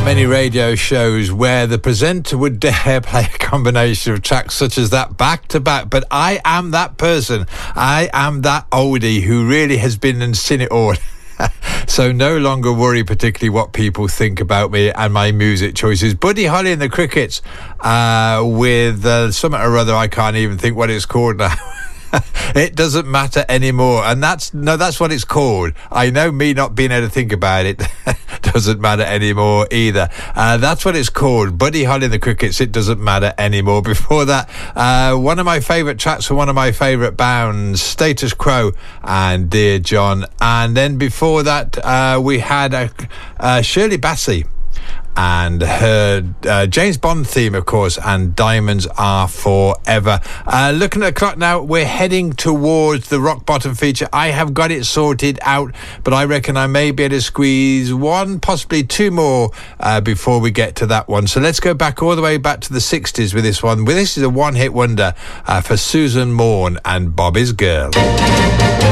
Many radio shows where the presenter would dare play a combination of tracks such as that back to back, but I am that person. I am that oldie who really has been and seen it all. So no longer worry particularly what people think about me and my music choices. Buddy Holly and the Crickets with something or other, I can't even think what it's called now. It doesn't matter anymore, and that's what it's called. I know, me not being able to think about it doesn't matter anymore either. That's what it's called, Buddy Holly and the Crickets. It doesn't matter anymore. Before that, one of my favourite tracks from one of my favourite bands, Status Quo and Dear John. And then before that, we had Shirley Bassey and her James Bond theme, of course, and Diamonds Are Forever. Looking at the clock now, we're heading towards the Rock Bottom feature. I have got it sorted out, but I reckon I may be able to squeeze one, possibly two more before we get to that one. So let's go back all the way back to the 60s with this one. This is a one-hit wonder for Susan Morn and Bobby's Girl.